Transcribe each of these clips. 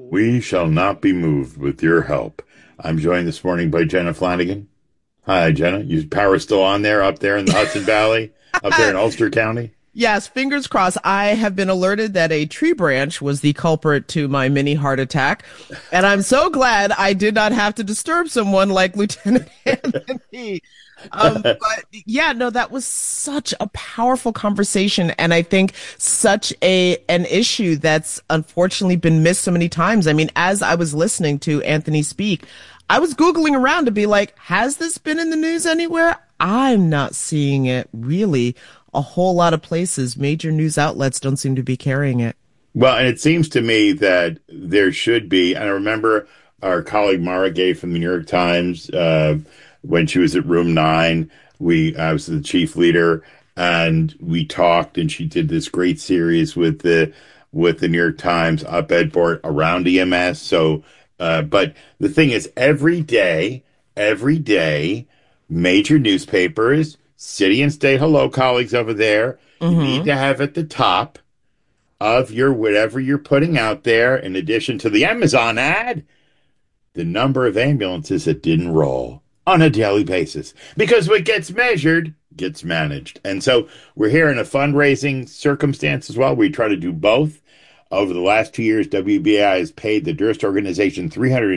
We shall not be moved with your help. I'm joined this morning by Jenna Flanagan. Hi, Jenna. Your power still on there, up there in the Hudson Valley, up there in Ulster County? Yes, fingers crossed. I have been alerted that a tree branch was the culprit to my mini heart attack. And I'm so glad I did not have to disturb someone like Lieutenant Anthony. But yeah, no, that was such a powerful conversation. And I think such an issue that's unfortunately been missed so many times. I mean, as I was listening to Anthony speak, I was Googling around to be like, has this been in the news anywhere? I'm not seeing it really a whole lot of places. Major news outlets don't seem to be carrying it. Well, and it seems to me that there should be, and I remember our colleague Mara Gay from the New York Times, when she was at Room 9, I was the chief leader, and we talked, and she did this great series with the New York Times op-ed board around EMS. So, but the thing is, every day, major newspapers, city and state, hello, colleagues over there, you need to have at the top of your whatever you're putting out there, in addition to the Amazon ad, the number of ambulances that didn't roll on a daily basis. Because what gets measured gets managed. And so we're here in a fundraising circumstance as well. We try to do both. Over the last 2 years, WBAI has paid the Durst organization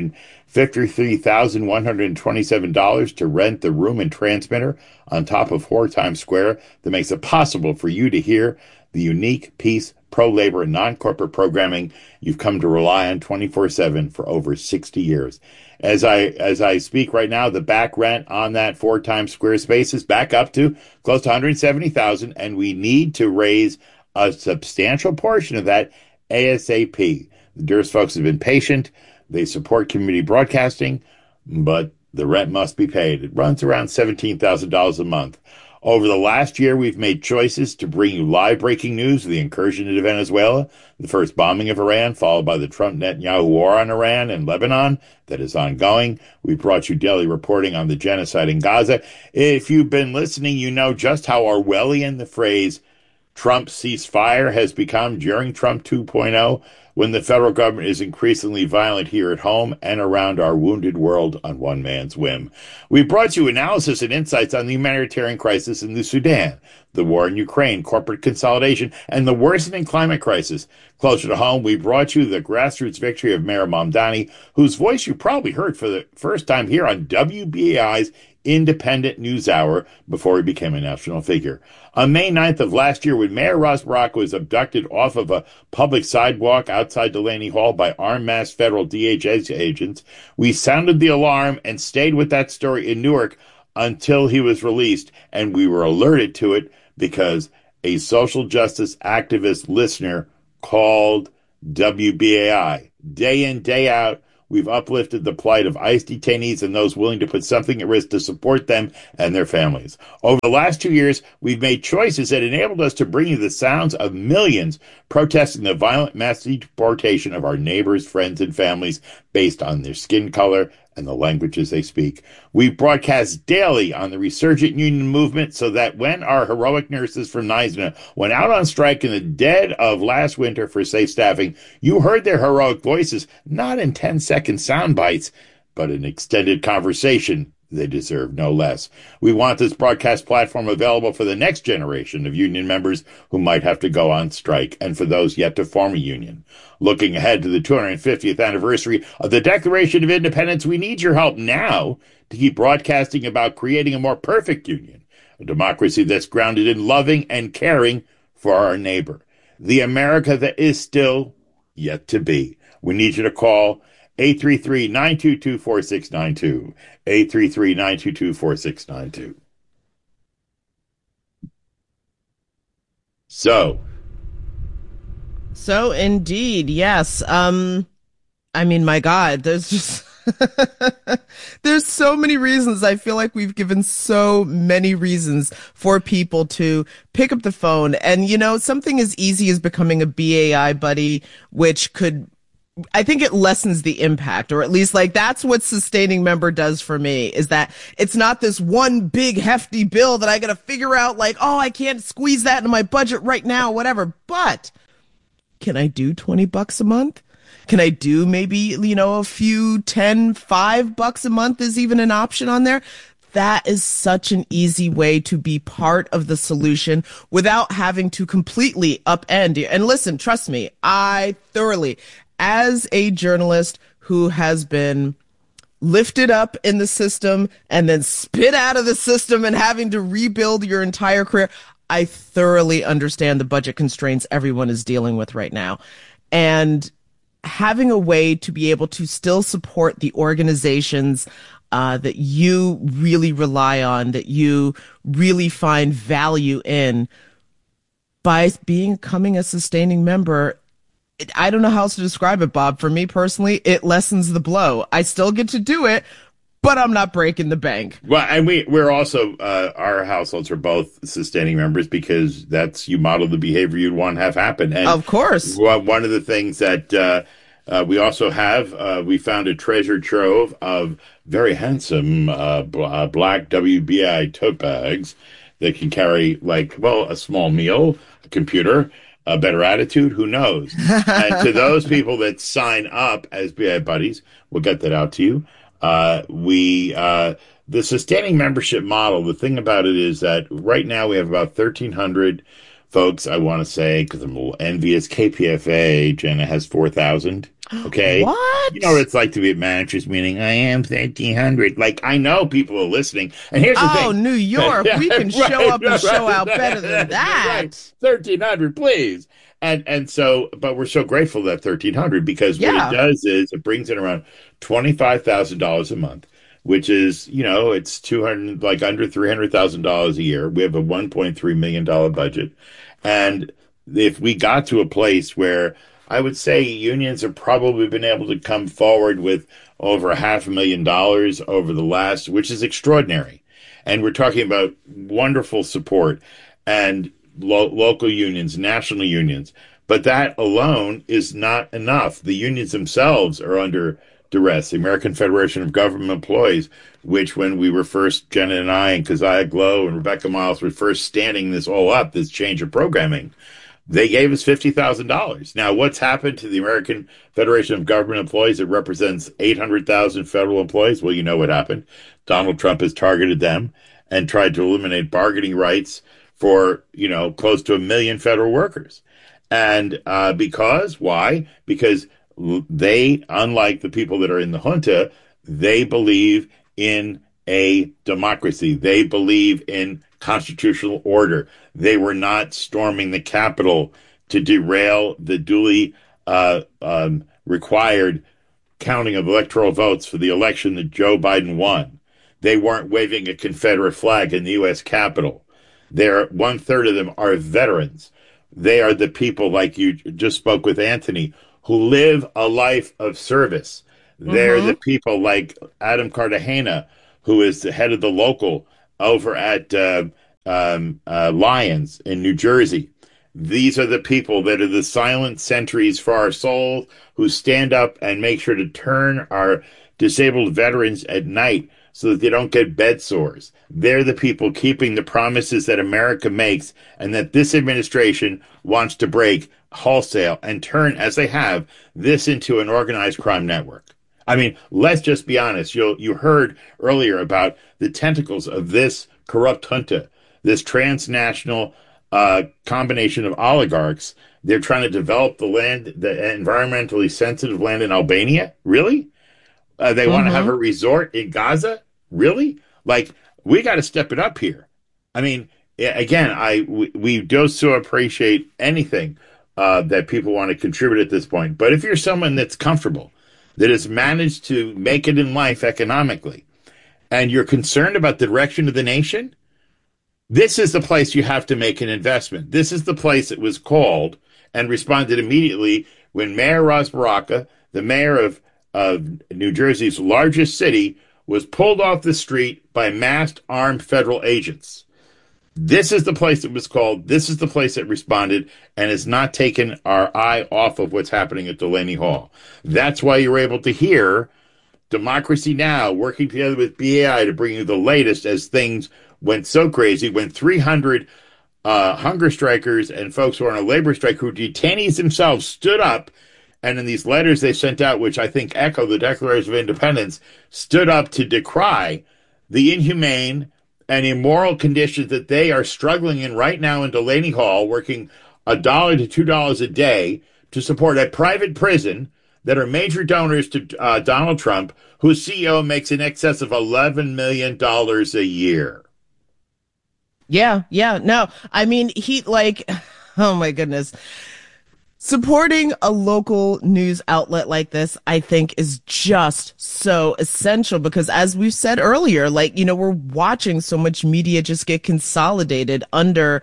$353,127 to rent the room and transmitter on top of Whore Times Square that makes it possible for you to hear the unique peace, pro-labor, and non-corporate you've come to rely on 24/7 for over 60 years. As I speak right now, the back rent on that 4 Times Square space is back up to close to $170,000, and we need to raise a substantial portion of that ASAP. The Durst folks have been patient. They support community broadcasting, but the rent must be paid. It runs around $17,000 a month. Over the last year, we've made choices to bring you live breaking news of the incursion into Venezuela, the first bombing of Iran, followed by the Trump-Netanyahu war on Iran and Lebanon that is ongoing. We brought you daily reporting on the genocide in Gaza. If you've been listening, you know just how Orwellian the phrase Trump ceasefire has become during Trump 2.0, when the federal government is increasingly violent here at home and around our wounded world on one man's whim. We brought you analysis and insights on the humanitarian crisis in the Sudan, the war in Ukraine, corporate consolidation, and the worsening climate crisis. Closer to home, we brought you the grassroots victory of Mayor Mamdani, whose voice you probably heard for the first time here on WBAI's Independent News Hour before he became a national figure. On May 9th of last year, when Mayor Ras Baraka was abducted off of a public sidewalk outside Delaney Hall by armed masked federal DHS agents, we sounded the alarm and stayed with that story in Newark until he was released, and we were alerted to it because a social justice activist listener called WBAI. Day in, day out, we've uplifted the plight of ICE detainees and those willing to put something at risk to support them and their families. Over the last 2 years, we've made choices that enabled us to bring you the sounds of millions protesting the violent mass deportation of our neighbors, friends, and families based on their skin color and the languages they speak. We broadcast daily on the resurgent union movement so that when our heroic nurses from NYSNA went out on strike in the dead of last winter for safe staffing, you heard their heroic voices, not in 10-second sound bites, but in extended conversation. They deserve no less. We want this broadcast platform available for the next generation of union members who might have to go on strike and for those yet to form a union. Looking ahead to the 250th anniversary of the Declaration of Independence, we need your help now to keep broadcasting about creating a more perfect union, a democracy that's grounded in loving and caring for our neighbor, the America that is still yet to be. We need you to call 833-922-4692. 833-922-4692. So indeed, yes. I mean, my God, there's just there's so many reasons. I feel like we've given so many reasons for people to pick up the phone. And, you know, something as easy as becoming a BAI buddy, which could, I think it lessens the impact, or at least like that's what sustaining member does for me, is that it's not this one big hefty bill that I got to figure out like, oh, I can't squeeze that into my budget right now, whatever. But can I do $20 a month? Can I do maybe, a few 10, $5 a month is even an option on there? That is such an easy way to be part of the solution without having to completely upend. And listen, trust me, I thoroughly, as a journalist who has been lifted up in the system and then spit out of the system and having to rebuild your entire career, I thoroughly understand the budget constraints everyone is dealing with right now. And having a way to be able to still support the organizations that you really rely on, that you really find value in by becoming a sustaining member. I don't know how else to describe it, Bob. For me personally, it lessens the blow. I still get to do it, but I'm not breaking the bank. Well, and we're also, our households are both sustaining members because you model the behavior you'd want to have happen. And of course. One of the things that we also have, we found a treasure trove of very handsome black WBI tote bags that can carry, a small meal, a computer, a better attitude, who knows? And to those people that sign up as BI buddies, we'll get that out to you. The sustaining membership model, the thing about it is that right now we have about 1,300 folks, I want to say, because I'm a little envious. KPFA, Jenna, has 4,000. Okay. What? You know what it's like to be at managers meeting. I am 1,300. I know people are listening. And here's the thing. Oh, New York. We can show up and show out better than that. Right. 1,300, please. And so, but we're so grateful that 1,300 because what it does is it brings in around $25,000 a month, which is, it's 200, under $300,000 a year. We have a $1.3 million budget. And if we got to a place where I would say unions have probably been able to come forward with over $500,000 over the last, which is extraordinary. And we're talking about wonderful support and local unions, national unions. But that alone is not enough. The unions themselves are under duress. The American Federation of Government Employees, which when we were first, Jenna and I and Keziah Glow and Rebecca Miles were first standing this all up, this change of programming, they gave us $50,000. Now, what's happened to the American Federation of Government Employees that represents 800,000 federal employees? Well, you know what happened. Donald Trump has targeted them and tried to eliminate bargaining rights for, close to 1 million federal workers. And why? Because they, unlike the people that are in the junta, they believe in a democracy. They believe in constitutional order. They were not storming the Capitol to derail the duly required counting of electoral votes for the election that Joe Biden won. They weren't waving a Confederate flag in the U.S. Capitol. 1/3 of them are veterans. They are the people, like you just spoke with Anthony, who live a life of service. They're the people like Adam Cartagena, who is the head of the local over at Lyons in New Jersey. These are the people that are the silent sentries for our souls, who stand up and make sure to turn our disabled veterans at night so that they don't get bed sores. They're the people keeping the promises that America makes and that this administration wants to break wholesale and turn, as they have, this into an organized crime network. I mean, let's just be honest. You heard earlier about the tentacles of this corrupt junta, this transnational combination of oligarchs. They're trying to develop the environmentally sensitive land in Albania. Really? They want to have a resort in Gaza. Really? We got to step it up here. I mean, again, we do so appreciate anything that people want to contribute at this point. But if you're someone that's comfortable, that has managed to make it in life economically, and you're concerned about the direction of the nation, this is the place you have to make an investment. This is the place that was called and responded immediately when Mayor Ras Baraka, the mayor of New Jersey's largest city, was pulled off the street by masked armed federal agents. This is the place that was called. This is the place that responded and has not taken our eye off of what's happening at Delaney Hall. That's why you're able to hear Democracy Now! Working together with BAI to bring you the latest as things went so crazy when 300 hunger strikers and folks who are on a labor strike, who detainees themselves, stood up And in these letters they sent out, which I think echo the Declaration of Independence, stood up to decry the inhumane and immoral conditions that they are struggling in right now in Delaney Hall, working $1 to $2 a day to support a private prison that are major donors to Donald Trump, whose CEO makes in excess of $11 million a year. Yeah, yeah. No, I mean, oh my goodness. Supporting a local news outlet like this, I think, is just so essential because, as we've said earlier, we're watching so much media just get consolidated under,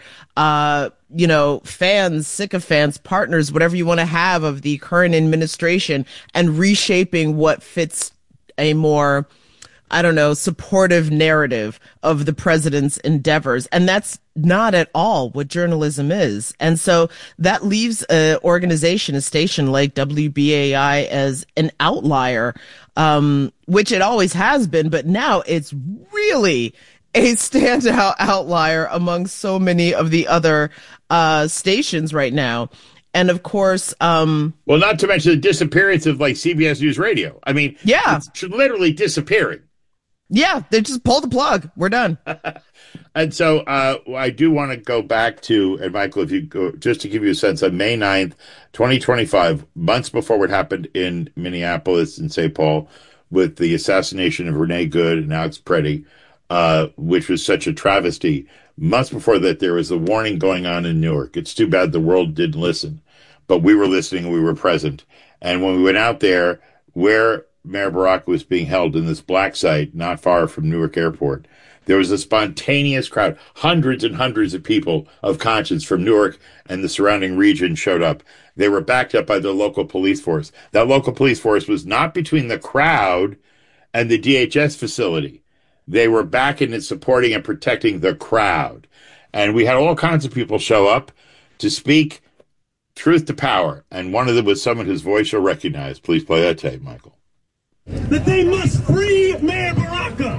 fans, sycophants, partners, whatever you want to have of the current administration, and reshaping what fits a more, I don't know, supportive narrative of the president's endeavors. And that's not at all what journalism is. And so that leaves an organization, a station like WBAI as an outlier, which it always has been, but now it's really a standout outlier among so many of the other stations right now. And of course, well, not to mention the disappearance of CBS News Radio. I mean, yeah, it's literally disappearing. Yeah, they just pulled the plug. We're done. And so I do want to go back to, and Michael, if you go, just to give you a sense, on May 9th, 2025, months before what happened in Minneapolis and St. Paul with the assassination of Renee Good and Alex Preddy, which was such a travesty, months before that, there was a warning going on in Newark. It's too bad the world didn't listen, but we were listening, we were present. And when we went out there, where Mayor Baraka was being held in this black site not far from Newark Airport, there was a spontaneous crowd. Hundreds and hundreds of people of conscience from Newark and the surrounding region showed up. They were backed up by the local police force. That local police force was not between the crowd and the DHS facility. They were backing and supporting and protecting the crowd. And we had all kinds of people show up to speak truth to power. And one of them was someone whose voice you'll recognize. Please play that tape, Michael. That they must free Mayor Baraka.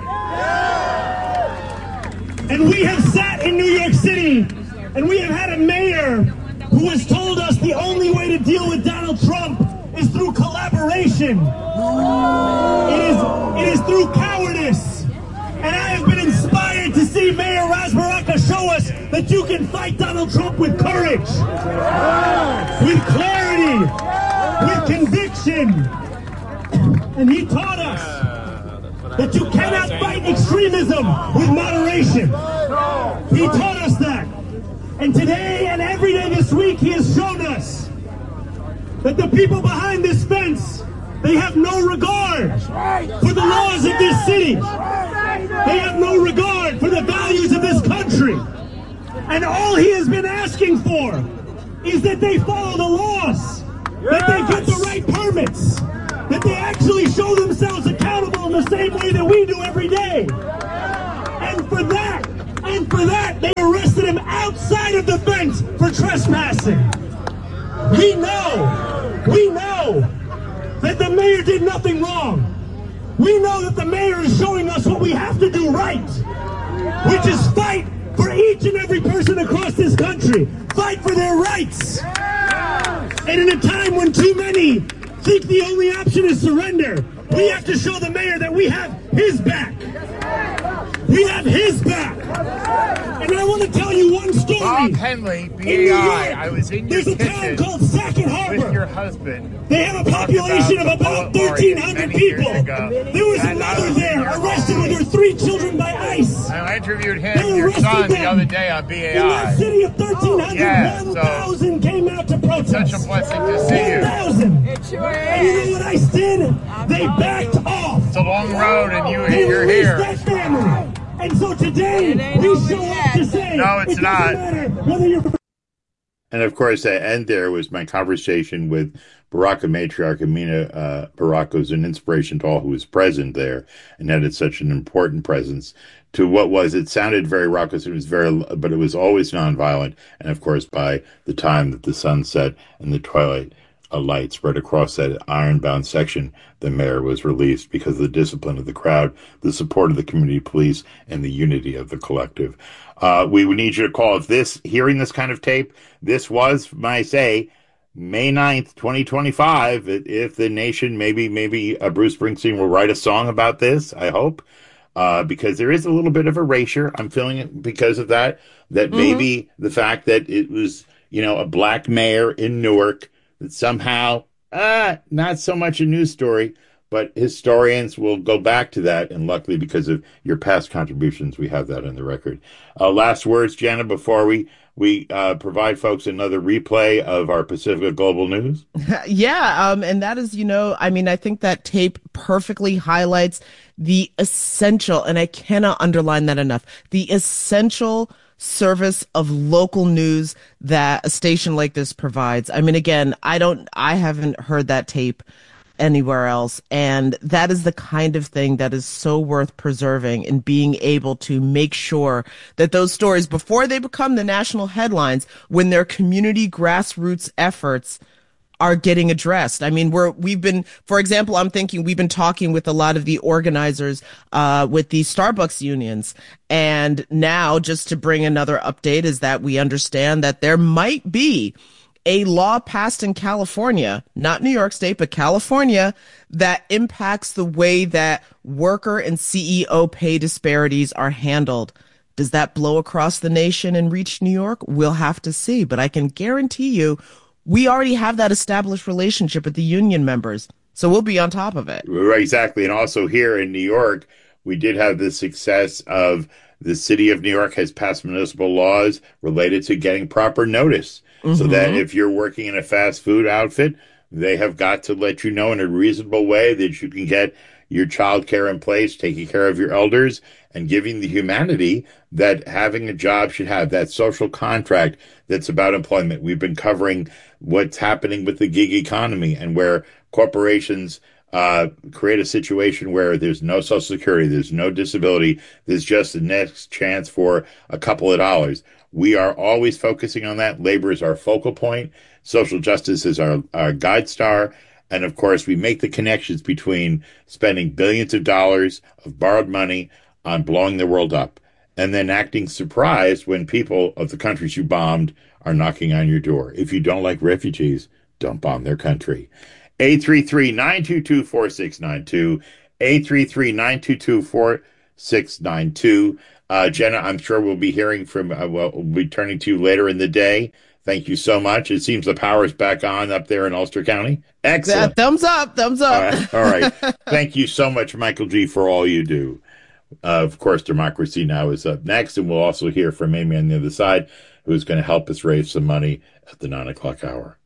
And we have sat in New York City, and we have had a mayor who has told us the only way to deal with Donald Trump is through collaboration. It is through cowardice. And I have been inspired to see Mayor Ras Baraka show us that you can fight Donald Trump with courage, with clarity, with conviction. And he taught us that you cannot fight extremism with moderation. He taught us that. And today and every day this week, he has shown us that the people behind this fence, they have no regard for the laws of this city. They have no regard for the values of this country. And all he has been asking for is that they follow the laws, that they get the right permits, that they actually show themselves accountable in the same way that we do every day. And for that, they arrested him outside of the fence for trespassing. We know that the mayor did nothing wrong. We know that the mayor is showing us what we have to do right, which is fight for each and every person across this country. Fight for their rights. And in a time when too many think the only option is surrender, we have to show the mayor that we have his back. We have his back. And I want to tell you one story. Bob Henley, BAI, I was in your kitchen. There's a town called Sackett Harbor. With your husband. They have a population of about 1,300 people. There was a mother there arrested with her 3 children by ICE. I interviewed him, your son, the other day on BAI. In that city of 1,300, 1,000 came out to protest. Such a blessing to see you. 1,000. And you know what ICE did? They backed off. It's a long road, and you're here. That family. And so today, we show up to say, no, it's not. Whether you're... And of course, at the end there was my conversation with Baraka matriarch Amina Baraka, who's an inspiration to all who was present there and had such an important presence to what was, it sounded very raucous, it was but it was always nonviolent. And of course, by the time that the sun set and the twilight, a light spread across that iron-bound section, the mayor was released because of the discipline of the crowd, the support of the community police, and the unity of the collective. We would need you to call if hearing this kind of tape, this was, when I say, May 9th, 2025, if the nation, maybe Bruce Springsteen will write a song about this, I hope, because there is a little bit of erasure. I'm feeling it because of that maybe the fact that it was, a black mayor in Newark, that somehow, not so much a news story, but historians will go back to that. And luckily, because of your past contributions, we have that in the record. Last words, Jana, before we provide folks another replay of our Pacifica Global News. Yeah, and that is, I think that tape perfectly highlights the essential, and I cannot underline that enough, the essential service of local news that a station like this provides. I mean, again, I haven't heard that tape anywhere else. And that is the kind of thing that is so worth preserving, and being able to make sure that those stories, before they become the national headlines, when their community grassroots efforts are getting addressed. I mean, for example, I'm thinking we've been talking with a lot of the organizers, with the Starbucks unions. And now, just to bring another update, is that we understand that there might be a law passed in California, not New York State, but California, that impacts the way that worker and CEO pay disparities are handled. Does that blow across the nation and reach New York? We'll have to see. But I can guarantee you, we already have that established relationship with the union members. So we'll be on top of it. Right, exactly. And also here in New York, we did have the success of the city of New York has passed municipal laws related to getting proper notice. So that if you're working in a fast food outfit, they have got to let you know in a reasonable way that you can get your child care in place, taking care of your elders, and giving the humanity that having a job should have, that social contract that's about employment. We've been covering what's happening with the gig economy, and where corporations create a situation where there's no Social Security, there's no disability, there's just the next chance for a couple of dollars. We are always focusing on that. Labor is our focal point. Social justice is our guide star. And of course, we make the connections between spending billions of dollars of borrowed money on blowing the world up, and then acting surprised when people of the countries you bombed are knocking on your door. If you don't like refugees, don't bomb their country. 833-922-4692. 833-922-4692. Jenna, I'm sure we'll be hearing from, we'll be turning to you later in the day. Thank you so much. It seems the power's back on up there in Ulster County. Excellent. Thumbs up. Thumbs up. All right. Thank you so much, Michael G., for all you do. Of course, Democracy Now! Is up next, and we'll also hear from Amy on the other side, who's going to help us raise some money at the 9 o'clock hour.